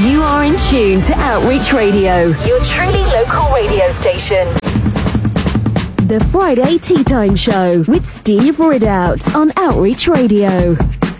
You are in tune to Outreach Radio, your truly local radio station. The Friday Tea Time Show with Steve Ridout on Outreach Radio.